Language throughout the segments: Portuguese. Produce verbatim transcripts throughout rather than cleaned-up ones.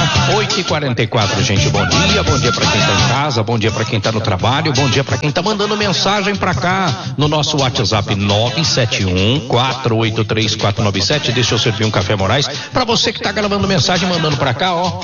oito e quarenta e quatro, gente, bom dia, bom dia pra quem tá em casa, bom dia pra quem tá no trabalho, bom dia pra quem tá mandando mensagem pra cá no nosso WhatsApp nove sete um, quatro oito três, quatro nove sete. Deixa eu servir um café Moraes pra você que tá gravando mensagem, mandando pra cá, ó.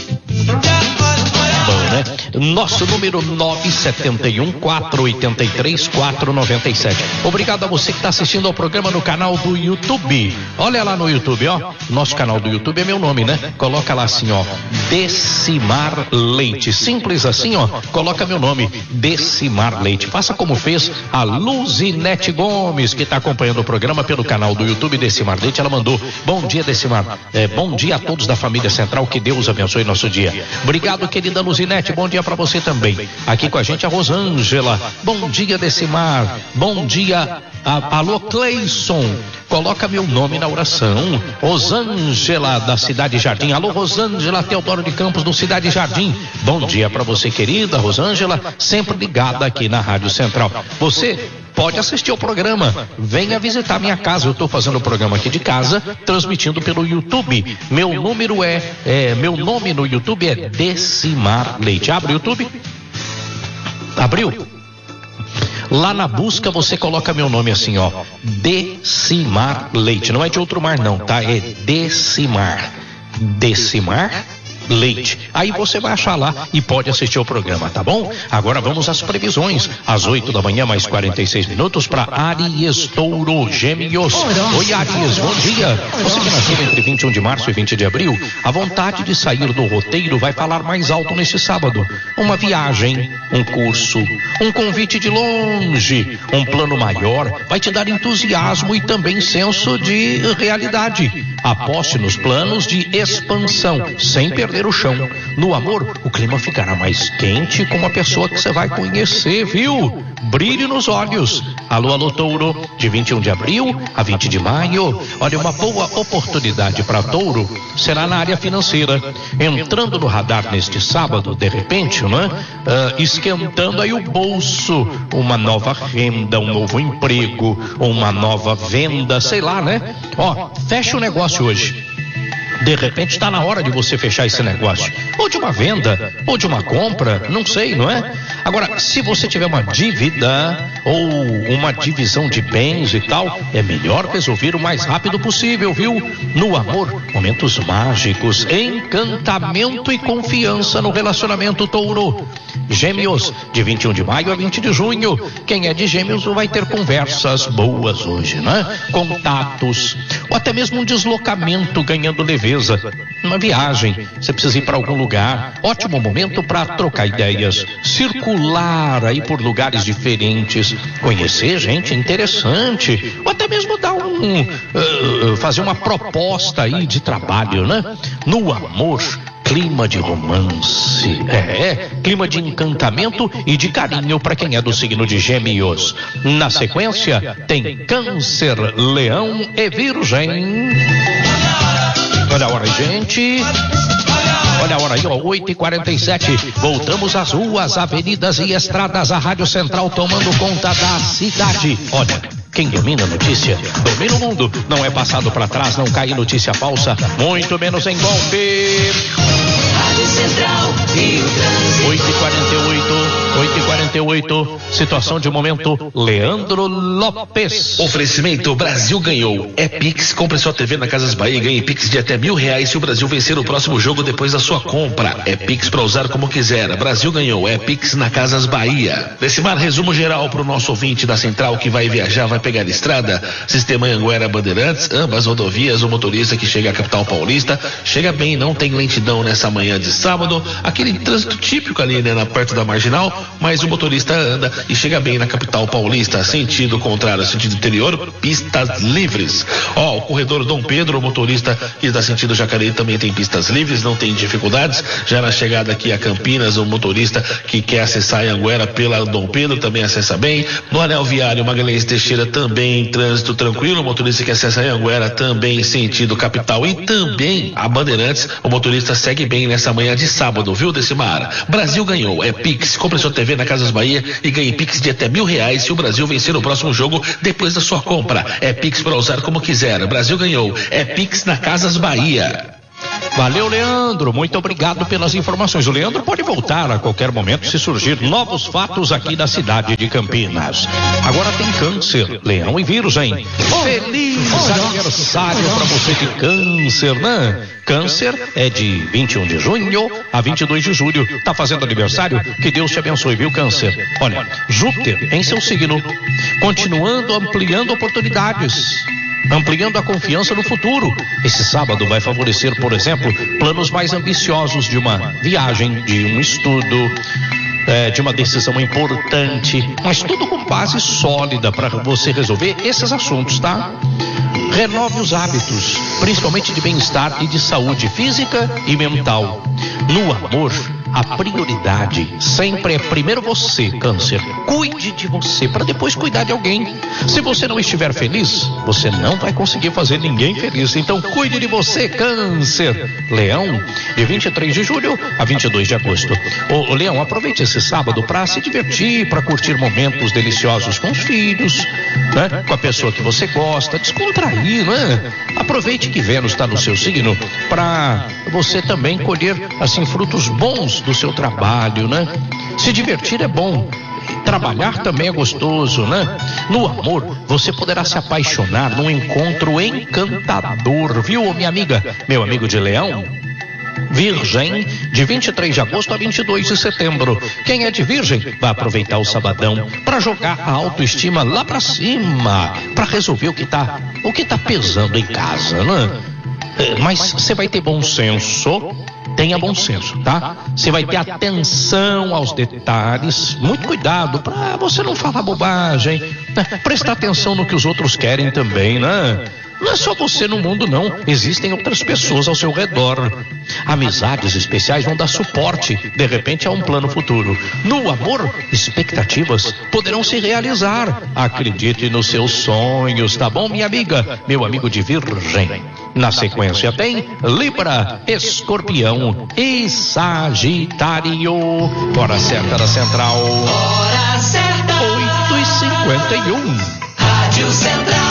Bom, né? Nosso número nove sete um, quatro oito três, quatro nove sete. Obrigado a você que está assistindo ao programa no canal do YouTube. Olha lá no YouTube, ó. Nosso canal do YouTube é meu nome, né? Coloca lá assim, ó. Decimar Leite. Simples assim, ó. Coloca meu nome, Decimar Leite. Faça como fez a Luzinete Gomes, que está acompanhando o programa pelo canal do YouTube Decimar Leite. Ela mandou: bom dia, Decimar. É, bom dia a todos da família Central. Que Deus abençoe nosso dia. Obrigado, querida Luzinete. Bom dia pra você também. Aqui com a gente a Rosângela. Bom dia, Decimar. Bom dia. A, alô, Cleison. Coloca meu nome na oração. Rosângela da Cidade Jardim. Alô, Rosângela Teodoro de Campos do Cidade Jardim. Bom dia pra você, querida Rosângela. Sempre ligada aqui na Rádio Central. Você pode assistir ao programa. Venha visitar minha casa. Eu estou fazendo o programa aqui de casa, transmitindo pelo YouTube. Meu número é, é meu nome no YouTube é Decimar Leite. Abre o YouTube. Abriu? Lá na busca você coloca meu nome assim, ó. Decimar Leite. Não é de outro mar não, tá? É Decimar. Decimar Leite. Aí você vai achar lá e pode assistir ao programa, tá bom? Agora vamos às previsões. Às oito da manhã, mais quarenta e seis minutos, para Áries, Touro, Gêmeos. Oi, Áries, bom dia. Você que nasceu entre vinte e um de março e vinte de abril, a vontade de sair do roteiro vai falar mais alto neste sábado. Uma viagem, um curso, um convite de longe, um plano maior vai te dar entusiasmo e também senso de realidade. Aposte nos planos de expansão, sem perder o chão. No amor, o clima ficará mais quente com uma pessoa que você vai conhecer, viu? Brilhe nos olhos. Alô, alô, Touro, de vinte e um de abril a vinte de maio. Olha, uma boa oportunidade para Touro será na área financeira. Entrando no radar neste sábado, de repente, não é? Uh, esquentando aí o bolso. Uma nova renda, um novo emprego, uma nova venda, sei lá, né? Ó, fecha o negócio hoje. De repente está na hora de você fechar esse negócio. Ou de uma venda, ou de uma compra, não sei, não é? Agora, se você tiver uma dívida ou uma divisão de bens e tal, é melhor resolver o mais rápido possível, viu? No amor, momentos mágicos, encantamento e confiança no relacionamento, Touro. Gêmeos, de vinte e um de maio a vinte de junho. Quem é de Gêmeos vai ter conversas boas hoje, né? Contatos, ou até mesmo um deslocamento ganhando leveza. Uma viagem, você precisa ir para algum lugar. Ótimo momento para trocar ideias, circular aí por lugares diferentes, conhecer gente interessante, ou até mesmo dar um uh, fazer uma proposta aí de trabalho, né? No amor, clima de romance, é, é, clima de encantamento e de carinho para quem é do signo de Gêmeos. Na sequência, tem Câncer, Leão e Virgem. Olha a hora, gente. Olha a hora aí, ó, oito e quarenta e sete. Voltamos às ruas, avenidas e estradas. A Rádio Central tomando conta da cidade. Olha, quem domina a notícia, domina o mundo. Não é passado para trás, não cai em notícia falsa, muito menos em golpe. Rádio Central e o trânsito. oito e quarenta e oito, oito e quarenta e oito. Situação de momento, Leandro Lopes. Oferecimento Brasil ganhou. É Pix, compre sua T V na Casas Bahia e ganhe Pix de até mil reais se o Brasil vencer o próximo jogo depois da sua compra. É Pix para usar como quiser. Brasil ganhou. É Pix na Casas Bahia. Decimar, resumo geral para o nosso ouvinte da Central que vai viajar, vai pegar a estrada. Sistema Anhanguera Bandeirantes, ambas rodovias. O motorista que chega à capital paulista chega bem, não tem lentidão nessa manhã de sábado. Aquele trânsito típico ali, né, na perto da Marginal, mas o motorista anda e chega bem na capital paulista. Sentido contrário, sentido interior, pistas livres. Ó, o corredor Dom Pedro, o motorista que dá sentido Jacareí também tem pistas livres, não tem dificuldades. Já na chegada aqui a Campinas, o motorista que quer acessar Anhanguera pela Dom Pedro também acessa bem. No anel viário Magalhães Teixeira também trânsito tranquilo. O motorista que acessa Anhanguera também sentido capital e também a Bandeirantes. O motorista segue bem nessa manhã de sábado, viu, Decimar? Brasil ganhou. É Pix. Compre sua T V na Casas Bahia e ganhe Pix de até mil reais se o Brasil vencer o próximo jogo depois da sua compra. É Pix para usar como quiser. Brasil ganhou. É Pix na Casas Bahia. Valeu, Leandro, muito obrigado pelas informações. O Leandro pode voltar a qualquer momento se surgir novos fatos aqui da cidade de Campinas. Agora tem câncer, leão e virgem. Feliz aniversário para você de câncer, né? Câncer é de vinte e um de junho a vinte e dois de julho. Tá fazendo aniversário? Que Deus te abençoe, viu, câncer? Olha, Júpiter em seu signo, continuando ampliando oportunidades, ampliando a confiança no futuro. Esse sábado vai favorecer, por exemplo, planos mais ambiciosos de uma viagem, de um estudo, é, de uma decisão importante, mas tudo com base sólida para você resolver esses assuntos, tá? Renove os hábitos, principalmente de bem-estar e de saúde física e mental. No amor, a prioridade sempre é primeiro você, câncer. Cuide de você para depois cuidar de alguém. Se você não estiver feliz, você não vai conseguir fazer ninguém feliz. Então cuide de você, câncer. Leão, de vinte e três de julho a vinte e dois de agosto. Ô, ô Leão, aproveite esse sábado para se divertir, para curtir momentos deliciosos com os filhos, né? Com a pessoa que você gosta, descontrair, né? Aproveite que Vênus está no seu signo para você também colher assim frutos bons do seu trabalho, né? Se divertir é bom, trabalhar também é gostoso, né? No amor, você poderá se apaixonar num encontro encantador, viu, minha amiga, meu amigo de Leão? Virgem, de vinte e três de agosto a vinte e dois de setembro. Quem é de Virgem vai aproveitar o sabadão para jogar a autoestima lá pra cima, para resolver o que tá, o que tá pesando em casa, né? Mas você vai ter bom senso. Tenha bom senso, tá? Você vai ter atenção aos detalhes, muito cuidado para você não falar bobagem, né? Prestar atenção no que os outros querem também, né? Não é só você no mundo, não. Existem outras pessoas ao seu redor. Amizades especiais vão dar suporte, de repente, a um plano futuro. No amor, expectativas poderão se realizar. Acredite nos seus sonhos, tá bom, minha amiga? Meu amigo de Virgem. Na sequência tem Libra, Escorpião e Sagitário. Hora certa da Central. Hora certa. oito e cinquenta e um. Rádio Central.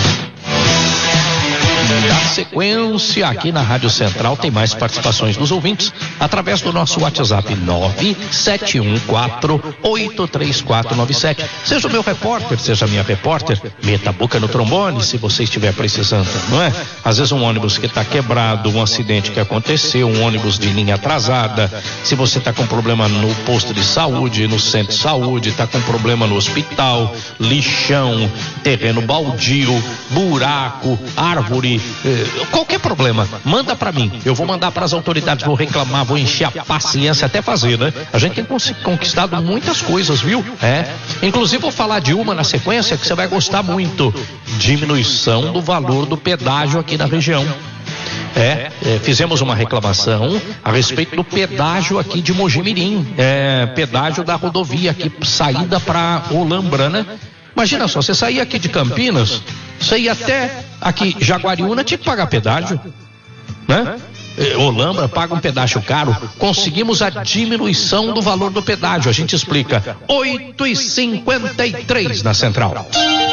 Na sequência, aqui na Rádio Central tem mais participações dos ouvintes através do nosso WhatsApp nove sete um quatro oito três quatro nove sete. Seja o meu repórter, seja a minha repórter, meta a boca no trombone se você estiver precisando, não é? Às vezes um ônibus que está quebrado, um acidente que aconteceu, um ônibus de linha atrasada, se você está com problema no posto de saúde, no centro de saúde, está com problema no hospital, lixão, terreno baldio, buraco, árvore, qualquer problema, manda pra mim, eu vou mandar pras autoridades, vou reclamar, vou encher a paciência até fazer, né? A gente tem conquistado muitas coisas, viu? É, inclusive vou falar de uma na sequência que você vai gostar muito: diminuição do valor do pedágio aqui na região. É, é, fizemos uma reclamação a respeito do pedágio aqui de Mojimirim, é, pedágio da rodovia aqui, saída pra Olambra, né? Imagina só, você sair aqui de Campinas, você ia até aqui Jaguariúna, tinha que pagar pedágio, né? Olambra paga um pedágio caro. Conseguimos a diminuição do valor do pedágio. A gente explica. oito e cinquenta e três na Central.